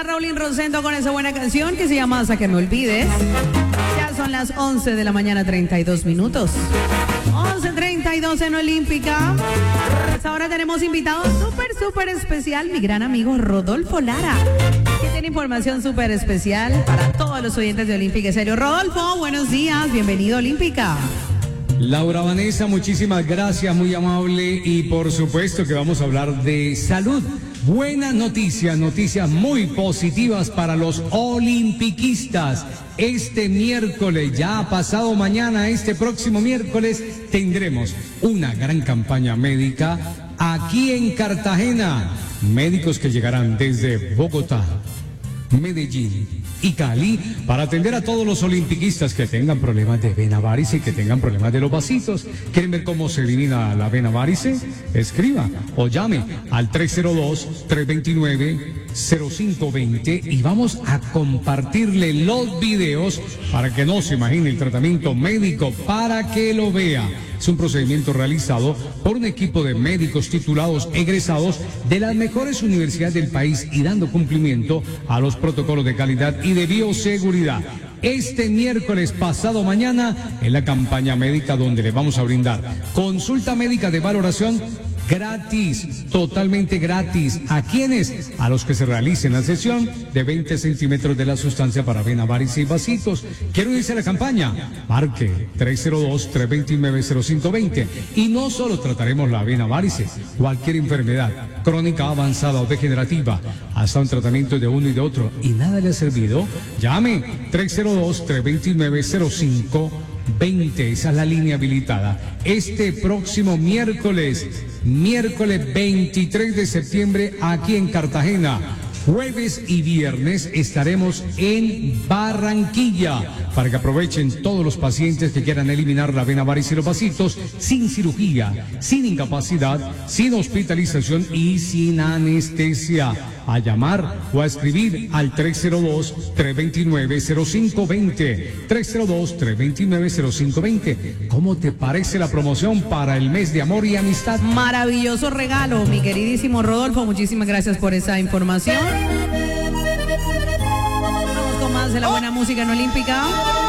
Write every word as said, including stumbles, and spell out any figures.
Raulín Rosendo con esa buena canción que se llama Hasta que me olvides. Ya son las once de la mañana, treinta y dos minutos. once treinta y dos en Olímpica. Pues ahora tenemos invitado súper, súper especial, mi gran amigo Rodolfo Lara, que tiene información súper especial para todos los oyentes de Olímpica Estéreo. Rodolfo, buenos días, bienvenido a Olímpica. Laura Vanessa, muchísimas gracias, muy amable, y por supuesto que vamos a hablar de salud. Buenas noticias, noticias muy positivas para los olimpiquistas. Este miércoles, ya pasado mañana, este próximo miércoles, tendremos una gran campaña médica aquí en Cartagena. Médicos que llegarán desde Bogotá, Medellín y Cali para atender a todos los olimpiquistas que tengan problemas de vena varice y que tengan problemas de los vasitos. ¿Quieren ver cómo se elimina la vena varice? Escriba o llame al tres cero dos, tres dos nueve, cero cinco dos cero y vamos a compartirle los videos para que no se imagine el tratamiento médico, para que lo vea. Es un procedimiento realizado por un equipo de médicos titulados egresados de las mejores universidades del país y dando cumplimiento a los protocolos de calidad y de bioseguridad. Este miércoles pasado mañana en la campaña médica, donde le vamos a brindar consulta médica de valoración gratis, totalmente gratis. ¿A quiénes? A los que se realicen la sesión de veinte centímetros de la sustancia para vena varice y vasitos. ¿Quiere unirse a la campaña? Marque tres cero dos, tres dos nueve, cero cinco dos cero. Y no solo trataremos la vena varice, cualquier enfermedad crónica, avanzada o degenerativa, hasta un tratamiento de uno y de otro, y nada le ha servido. Llame tres cero dos, tres dos nueve, cero cinco veinte, esa es la línea habilitada. Este próximo miércoles, miércoles veintitrés de septiembre, aquí en Cartagena. Jueves y viernes estaremos en Barranquilla para que aprovechen todos los pacientes que quieran eliminar la vena varice y los vasitos sin cirugía, sin incapacidad, sin hospitalización y sin anestesia. A llamar o a escribir al tres cero dos, tres dos nueve, cero cinco dos cero, tres cero dos, tres dos nueve, cero cinco dos cero. ¿Cómo te parece la promoción para el mes de amor y amistad? Maravilloso regalo, mi queridísimo Rodolfo, muchísimas gracias por esa información. Vamos con más de la buena música en Olímpica.